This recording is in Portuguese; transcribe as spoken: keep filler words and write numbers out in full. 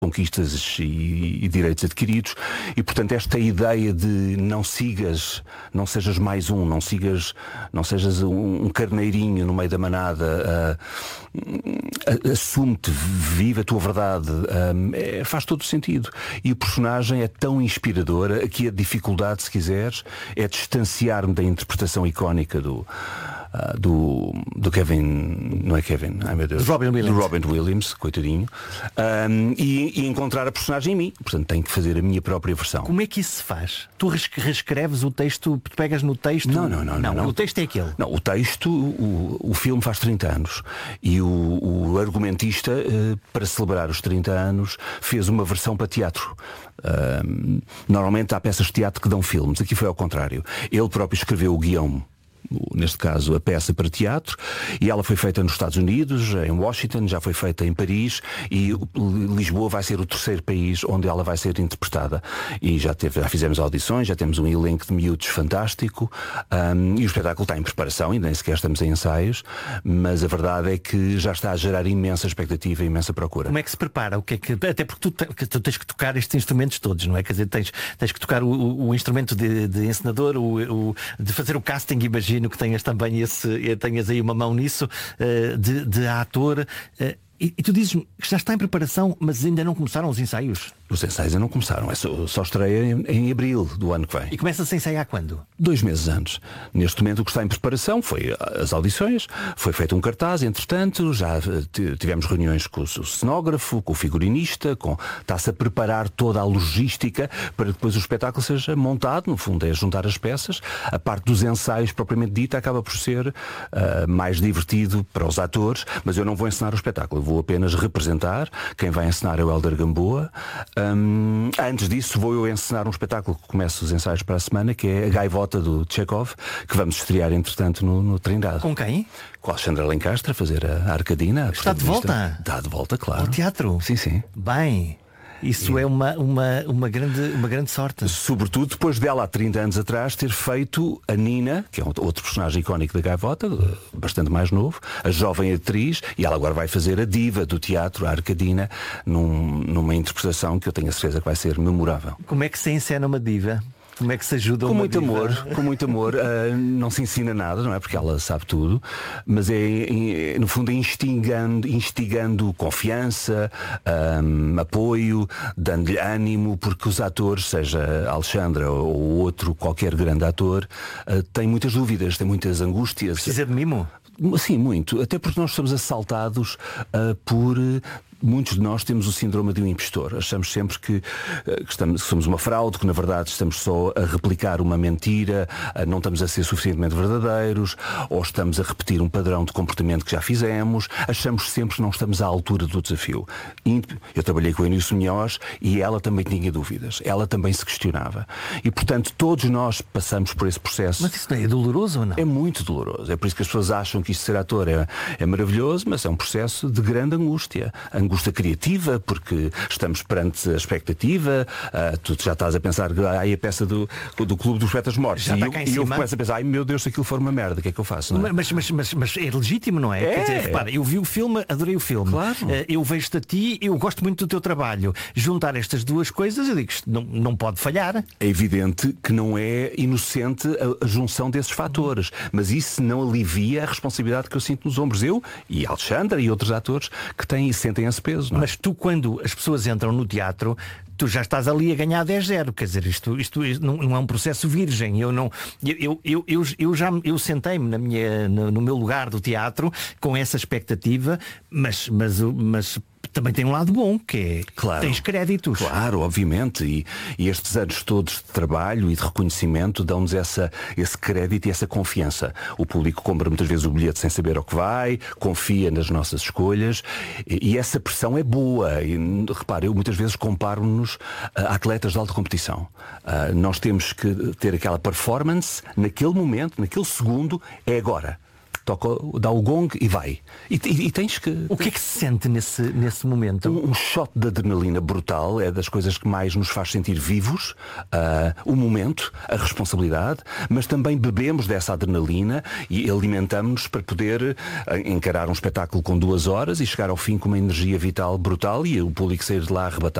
conquistas e, e direitos adquiridos, e portanto esta ideia de não sigas, não sejas mais um, não sigas, não sejas um, um carneirinho no meio da manada, uh, assume-te, vive a tua verdade, uh, é, faz todo o sentido. E o personagem é tão inspirador que a dificuldade, se quiseres, é distanciar-me da interpretação icónica do Uh, do, do Kevin, não é Kevin, ai meu Deus, do Robin Williams, do Robin Williams, coitadinho, um, e, e encontrar a personagem em mim. Portanto, tenho que fazer a minha própria versão. Como é que isso se faz? Tu reescreves o texto, tu pegas no texto? Não, não, não, não, não. O texto é aquele. Não, o texto, o, o filme faz trinta anos e o, o argumentista, uh, para celebrar os trinta anos, fez uma versão para teatro. Uh, normalmente há peças de teatro que dão filmes, aqui foi ao contrário. Ele próprio escreveu o guião, neste caso a peça para teatro, e ela foi feita nos Estados Unidos, em Washington, já foi feita em Paris, e Lisboa vai ser o terceiro país onde ela vai ser interpretada. E já, teve, já fizemos audições, já temos um elenco de miúdos fantástico, um, e o espetáculo está em preparação, ainda nem sequer estamos em ensaios, mas a verdade é que já está a gerar imensa expectativa e imensa procura. Como é que se prepara? O que é que, até porque tu, tu tens que tocar estes instrumentos todos, não é? Quer dizer, tens, tens que tocar o, o instrumento de, de encenador, o, o, de fazer o casting, imagino que tenhas também esse, tenhas aí uma mão nisso, de, de ator. E, e tu dizes-me que já está em preparação, mas ainda não começaram os ensaios? Os ensaios ainda não começaram, é só, só estreia em, em abril do ano que vem. E começa-se a ensaiar quando? Dois meses antes. Neste momento o que está em preparação foi as audições, foi feito um cartaz, entretanto, já tivemos reuniões com o cenógrafo, com o figurinista, com... está-se a preparar toda a logística para que depois o espetáculo seja montado, no fundo é juntar as peças. A parte dos ensaios propriamente dita acaba por ser uh, mais divertido para os atores, mas eu não vou encenar o espetáculo, eu vou apenas representar. Quem vai encenar é o Hélder Gamboa. Um, antes disso vou eu encenar um espetáculo que começa os ensaios para a semana, que é a Gaivota do Chekhov, que vamos estrear entretanto no, no Trindade. Com quem? Com a Alexandra Lencastre a fazer a Arcadina. A Está de volta? Está de volta, claro. Ao teatro? Sim, sim. Bem... Isso é uma, uma, uma, grande, uma grande sorte. Sobretudo depois dela, há trinta anos atrás, ter feito a Nina, que é outro personagem icónico da Gaivota, bastante mais novo, a jovem atriz, e ela agora vai fazer a diva do teatro, a Arcadina, num, numa interpretação que eu tenho a certeza que vai ser memorável. Como é que se encena uma diva? Como é que se ajuda com uma muito diva? amor, com muito amor. Uh, não se ensina nada, não é? Porque ela sabe tudo, mas é, é no fundo é instigando, instigando confiança, um, apoio, dando-lhe ânimo, porque os atores, seja a Alexandra ou outro qualquer grande ator, uh, têm muitas dúvidas, têm muitas angústias. Precisa de mimo? Sim, muito. Até porque nós somos assaltados uh, por... Muitos de nós temos o síndrome de um impostor. Achamos sempre que, que, estamos, que somos uma fraude, que na verdade estamos só a replicar uma mentira, não estamos a ser suficientemente verdadeiros, ou estamos a repetir um padrão de comportamento que já fizemos. Achamos sempre que não estamos à altura do desafio. Eu trabalhei com a Eunice Munhoz e ela também tinha dúvidas. Ela também se questionava. E portanto todos nós passamos por esse processo. Mas isso não é doloroso ou não? É muito doloroso. É por isso que as pessoas acham que isto de ser ator é, é maravilhoso, mas é um processo de grande angústia. Angústia criativa, porque estamos perante a expectativa, uh, tu já estás a pensar que aí a peça do, do Clube dos Poetas Mortos, já e, está eu, cá em e eu cima. começo a pensar, ai meu Deus, se aquilo for uma merda, o que é que eu faço? Não é? Mas, mas, mas, mas é legítimo, não é? É. Quer dizer, repara, eu vi o filme, adorei o filme. Claro. Uh, eu vejo-te a ti, eu gosto muito do teu trabalho. Juntar estas duas coisas, eu digo que isto não, não pode falhar. É evidente que não é inocente a, a junção desses fatores, mas isso não alivia a responsabilidade que eu sinto nos ombros. Eu e a Alexandra e outros atores que têm e sentem esse peso. Não é? Mas tu, quando as pessoas entram no teatro, tu já estás ali a ganhar dez zero. Quer dizer, isto, isto, isto não, não é um processo virgem. Eu, não, eu, eu, eu, eu já eu sentei-me na minha, no, no meu lugar do teatro com essa expectativa, mas, mas, mas também tem um lado bom, que é, claro, tens créditos. Claro, obviamente. E, e estes anos todos de trabalho e de reconhecimento dão-nos essa, esse crédito e essa confiança. O público compra muitas vezes o bilhete sem saber ao que vai, confia nas nossas escolhas, e, e essa pressão é boa. E, repare, eu muitas vezes comparo-nos a atletas de alta competição. Uh, nós temos que ter aquela performance naquele momento, naquele segundo, é agora. toca, dá o gong e vai. E, e, e tens que... O que é que se sente nesse, nesse momento? Um, um shot de adrenalina brutal, é das coisas que mais nos faz sentir vivos, uh, o momento, a responsabilidade, mas também bebemos dessa adrenalina e alimentamos-nos para poder uh, encarar um espetáculo com duas horas e chegar ao fim com uma energia vital brutal e o público sair de lá arrebatado.